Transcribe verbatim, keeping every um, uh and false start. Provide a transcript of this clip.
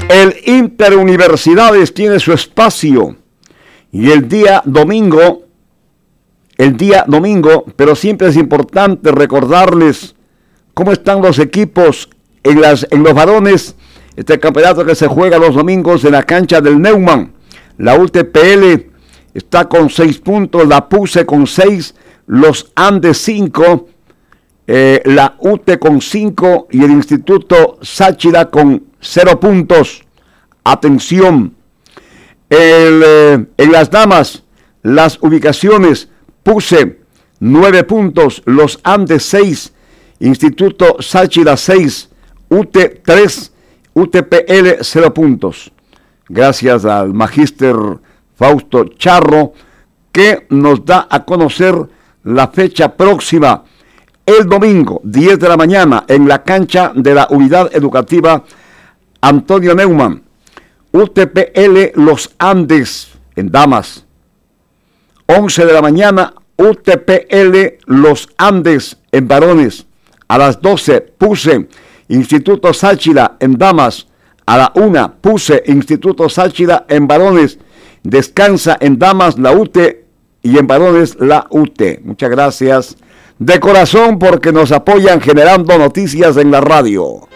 El Interuniversidades tiene su espacio y el día domingo, el día domingo, pero siempre es importante recordarles cómo están los equipos en, las, en los varones. Este campeonato que se juega los domingos en la cancha del Neumann. La U T P L está con seis puntos, la P U C E con seis, los Andes cinco, eh, la U T E con cinco y el Instituto Sáchila con cero puntos. Atención, el, eh, en las damas, las ubicaciones: P U C E nueve puntos, los Andes seis, Instituto Sáchila seis, U T E tres, U T P L cero puntos. Gracias al magíster Fausto Charro, que nos da a conocer la fecha próxima. El domingo, diez de la mañana, en la cancha de la Unidad Educativa Antonio Neumann. U T P L Los Andes en damas. once de la mañana, U T P L Los Andes en varones. A las doce, P U C E Instituto Sáchila en damas. A la una, P U C E Instituto Sáchila en varones. Descansa en damas la U T E y en varones la U T E. Muchas gracias de corazón porque nos apoyan generando noticias en la radio.